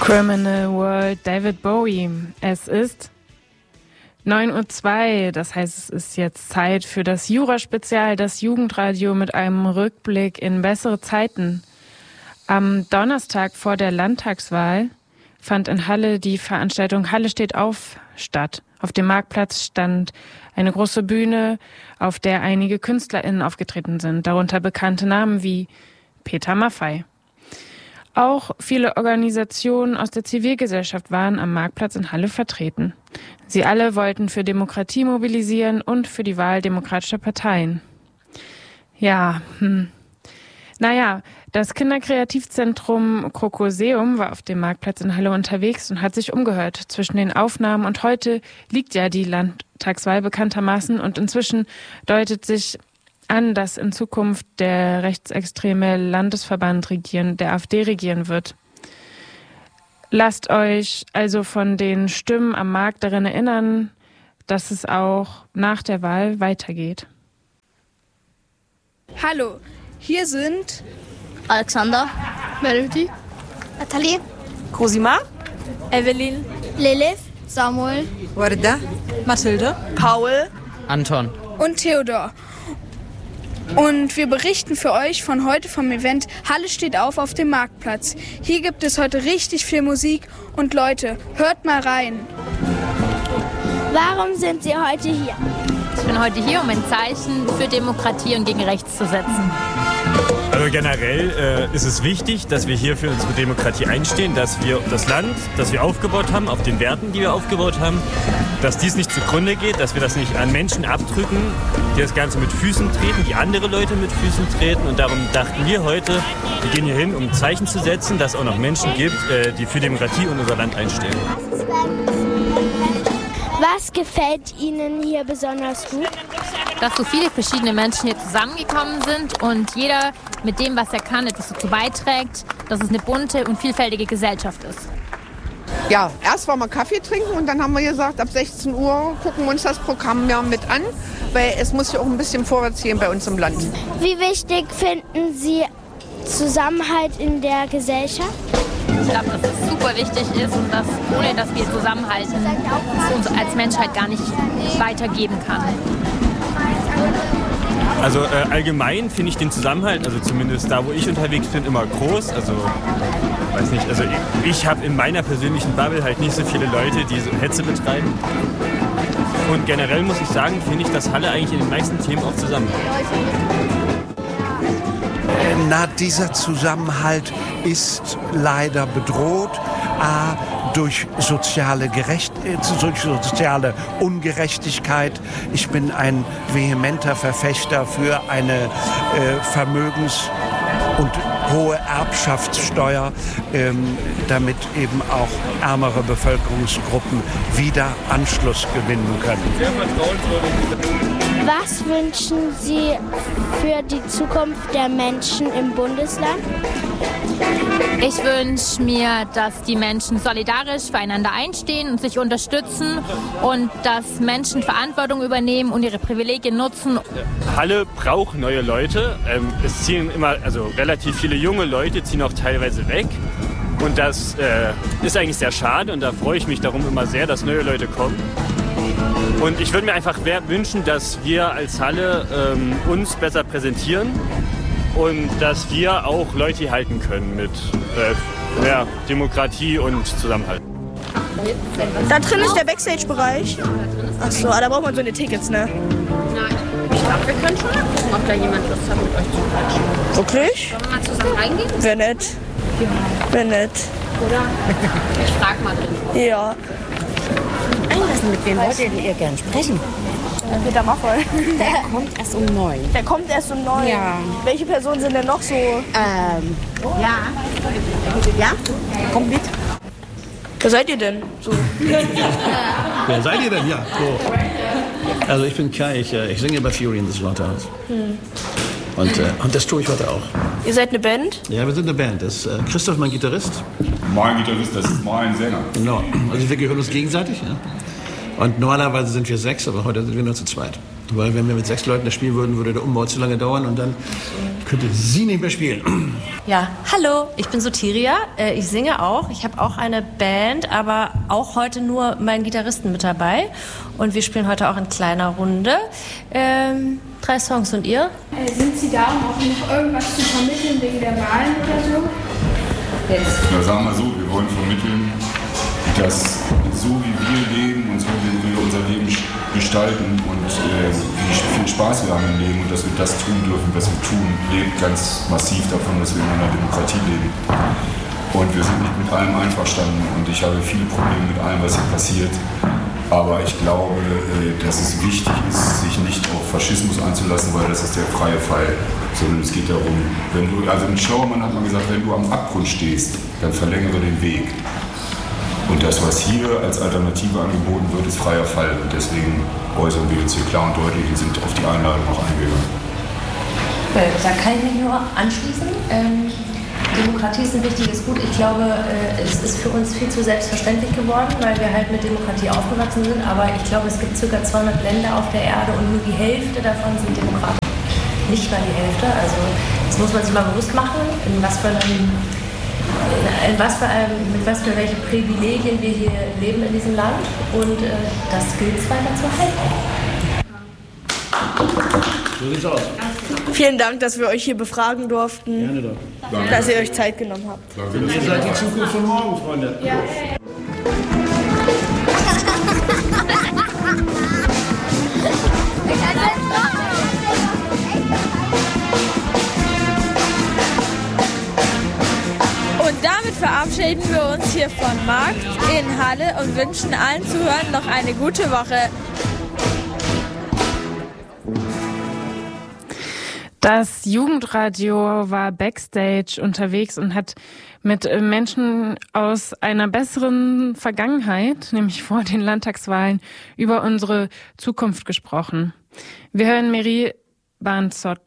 Criminal World, David Bowie. Es ist 9:02 Uhr, das heißt, es ist jetzt Zeit für das Jura-Spezial, das Jugendradio mit einem Rückblick in bessere Zeiten. Am Donnerstag vor der Landtagswahl fand in Halle die Veranstaltung Halle steht auf statt. Auf dem Marktplatz stand eine große Bühne, auf der einige KünstlerInnen aufgetreten sind, darunter bekannte Namen wie Peter Maffay. Auch viele Organisationen aus der Zivilgesellschaft waren am Marktplatz in Halle vertreten. Sie alle wollten für Demokratie mobilisieren und für die Wahl demokratischer Parteien. Das Kinderkreativzentrum Krokoseum war auf dem Marktplatz in Halle unterwegs und hat sich umgehört. Zwischen den Aufnahmen und heute liegt ja die Landtagswahl bekanntermaßen und inzwischen deutet sich an, dass in Zukunft der rechtsextreme Landesverband der AfD regieren wird. Lasst euch also von den Stimmen am Markt daran erinnern, dass es auch nach der Wahl weitergeht. Hallo, hier sind Alexander, Melody, Nathalie, Cosima, Evelyn, Lilith, Samuel, Warda, Mathilde, Paul, Anton und Theodor. Und wir berichten für euch von heute vom Event Halle steht auf dem Marktplatz. Hier gibt es heute richtig viel Musik und Leute, hört mal rein. Warum sind Sie heute hier? Ich bin heute hier, um ein Zeichen für Demokratie und gegen Rechts zu setzen. Also generell ist es wichtig, dass wir hier für unsere Demokratie einstehen, dass wir das Land, das wir aufgebaut haben, auf den Werten, die wir aufgebaut haben, dass dies nicht zugrunde geht, dass wir das nicht an Menschen abdrücken, die das Ganze mit Füßen treten, die andere Leute mit Füßen treten. Und darum dachten wir heute, wir gehen hier hin, um ein Zeichen zu setzen, dass es auch noch Menschen gibt, die für Demokratie und unser Land einstehen. Was gefällt Ihnen hier besonders gut? Dass so viele verschiedene Menschen hier zusammengekommen sind und jeder mit dem, was er kann, etwas dazu beiträgt, dass es eine bunte und vielfältige Gesellschaft ist. Ja, erst wollen wir Kaffee trinken und dann haben wir gesagt, ab 16 Uhr gucken wir uns das Programm ja mit an, weil es muss ja auch ein bisschen vorwärts gehen bei uns im Land. Wie wichtig finden Sie Zusammenhalt in der Gesellschaft? Ich glaube, dass es super wichtig ist und dass ohne dass wir zusammenhalten, es uns als Menschheit gar nicht weitergeben kann. Also allgemein finde ich den Zusammenhalt, also zumindest da, wo ich unterwegs bin, immer groß. Also weiß nicht, also ich habe in meiner persönlichen Bubble halt nicht so viele Leute, die so Hetze betreiben. Und generell muss ich sagen, finde ich, dass Halle eigentlich in den meisten Themen auch zusammenhält. Dieser Zusammenhalt ist leider bedroht, durch soziale Ungerechtigkeit. Ich bin ein vehementer Verfechter für eine Vermögens- und hohe Erbschaftssteuer, damit eben auch ärmere Bevölkerungsgruppen wieder Anschluss gewinnen können. Was wünschen Sie für die Zukunft der Menschen im Bundesland? Ich wünsche mir, dass die Menschen solidarisch füreinander einstehen und sich unterstützen und dass Menschen Verantwortung übernehmen und ihre Privilegien nutzen. Halle braucht neue Leute. Es ziehen immer, also relativ viele junge Leute ziehen auch teilweise weg. Und das ist eigentlich sehr schade und da freue ich mich darum immer sehr, dass neue Leute kommen. Und ich würde mir einfach wünschen, dass wir als Halle uns besser präsentieren und dass wir auch Leute hier halten können mit Demokratie und Zusammenhalt. Da drin ist der Backstage-Bereich. Achso, da braucht man so eine Tickets, ne? Ich glaube, wir können schon mal gucken, ob da jemand Lust hat, mit euch zu quatschen. Wirklich? Sollen wir mal zusammen reingehen? Wäre nett. Ja. Wäre nett. Oder? Ich frag mal drin. Ja. Einlassen, mit wem wollt ihr gerne sprechen? Peter Maffay. Der kommt erst um 9. Der kommt erst um 9. Ja. Welche Personen sind denn noch so? Ja. Ja? Kommt mit. Wer seid ihr denn? So. Wer seid ihr denn? Ja. So. Also ich bin Kai, ich singe bei Fury in the Slaughterhouse. Und das tue ich heute auch. Ihr seid eine Band? Ja, wir sind eine Band. Das ist Christoph, mein Gitarrist. Mein Gitarrist, das ist mein Sänger. Genau. Also wir gehören uns gegenseitig. Ja. Und normalerweise sind wir 6, aber heute sind wir nur zu zweit. Weil wenn wir mit 6 Leuten das spielen würden, würde der Umbau zu lange dauern und dann könnte sie nicht mehr spielen. Ja, hallo, ich bin Sotiria, ich singe auch. Ich habe auch eine Band, aber auch heute nur meinen Gitarristen mit dabei. Und wir spielen heute auch in kleiner Runde. 3 Songs, und ihr? Sind Sie da, um auch noch irgendwas zu vermitteln wegen der Wahlen oder so? Ja, sagen wir so, wir wollen vermitteln, dass so wie wir leben und so wie wir unser Leben gestalten und wie viel Spaß wir haben im Leben und dass wir das tun dürfen, was wir tun, lebt ganz massiv davon, dass wir in einer Demokratie leben. Und wir sind nicht mit allem einverstanden und ich habe viele Probleme mit allem, was hier passiert. Aber ich glaube, dass es wichtig ist, sich nicht auf Faschismus einzulassen, weil das ist der freie Fall. Sondern es geht darum, also ein schlauer Mann hat mal gesagt, wenn du am Abgrund stehst, dann verlängere den Weg. Und das, was hier als Alternative angeboten wird, ist freier Fall. Und deswegen äußern wir uns hier klar und deutlich und sind auf die Einladung auch eingegangen. Da kann ich mich nur anschließen. Demokratie ist ein wichtiges Gut. Ich glaube, es ist für uns viel zu selbstverständlich geworden, weil wir halt mit Demokratie aufgewachsen sind. Aber ich glaube, es gibt ca. 200 Länder auf der Erde und nur die Hälfte davon sind demokratisch. Nicht mal die Hälfte. Also das muss man sich mal bewusst machen, mit was für welche Privilegien wir hier leben in diesem Land. Und das gilt es weiter zu halten. So sieht's aus. Vielen Dank, dass wir euch hier befragen durften. Gerne doch. Dass ihr euch Zeit genommen habt. Danke. Ihr seid die Zukunft von morgen, Freunde. Ja. Und damit verabschieden wir uns hier von Markt in Halle und wünschen allen Zuhörern noch eine gute Woche. Das Jugendradio war backstage unterwegs und hat mit Menschen aus einer besseren Vergangenheit, nämlich vor den Landtagswahlen, über unsere Zukunft gesprochen. Wir hören Mary Banzot.